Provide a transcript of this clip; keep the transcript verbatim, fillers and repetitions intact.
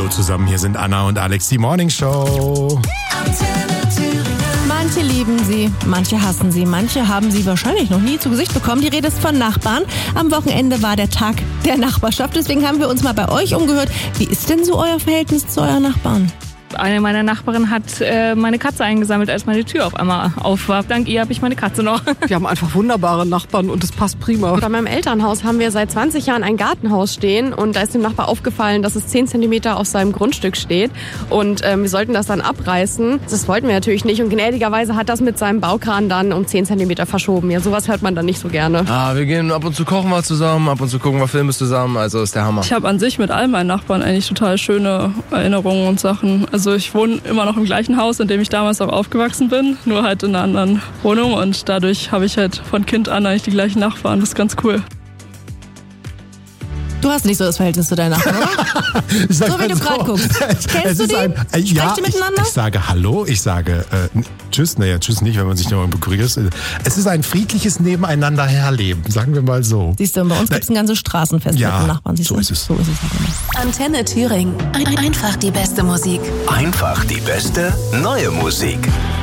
Hallo zusammen, hier sind Anna und Alex, die Morning Show. Manche lieben sie, manche hassen sie, manche haben sie wahrscheinlich noch nie zu Gesicht bekommen. Die Rede ist von Nachbarn. Am Wochenende war der Tag der Nachbarschaft, deswegen haben wir uns mal bei euch umgehört. Wie ist denn so euer Verhältnis zu euren Nachbarn? Eine meiner Nachbarinnen hat äh, meine Katze eingesammelt, als meine Tür auf einmal auf war. Dank ihr habe ich meine Katze noch. Wir haben einfach wunderbare Nachbarn und es passt prima. Bei meinem Elternhaus haben wir seit zwanzig Jahren ein Gartenhaus stehen und da ist dem Nachbar aufgefallen, dass es zehn Zentimeter auf seinem Grundstück steht und ähm, wir sollten das dann abreißen. Das wollten wir natürlich nicht und gnädigerweise hat das mit seinem Baukran dann um zehn Zentimeter verschoben. Ja, sowas hört man dann nicht so gerne. Ah, wir gehen ab und zu kochen wir zusammen, ab und zu gucken wir Filme zusammen, also ist der Hammer. Ich habe an sich mit all meinen Nachbarn eigentlich total schöne Erinnerungen und Sachen. Also ich wohne immer noch im gleichen Haus, in dem ich damals auch aufgewachsen bin, nur halt in einer anderen Wohnung und dadurch habe ich halt von Kind an eigentlich die gleichen Nachbarn. Das ist ganz cool. Du hast nicht so das Verhältnis zu deinen Nachbarn, oder? So wie du gerade guckst. Kennst du die? Ein, äh, Sprecht ja, ihr miteinander? Ich, ich sage Hallo, ich sage äh, tschüss, naja, tschüss nicht, wenn man sich nochmal begrüßt. Es ist ein friedliches Nebeneinander herleben, sagen wir mal so. Siehst du, und bei uns gibt es ein ganzes Straßenfest ja, mit den Nachbarn. Siehst so du? ist es. So ist es halt immer. Antenne Thüringen. Ein- Einfach die beste Musik. Einfach die beste neue Musik.